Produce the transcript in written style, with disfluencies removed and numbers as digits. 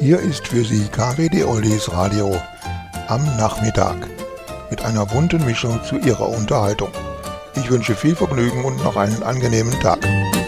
Hier ist für Sie KWD Oldies Radio am Nachmittag mit einer bunten Mischung zu Ihrer Unterhaltung. Ich wünsche viel Vergnügen und noch einen angenehmen Tag.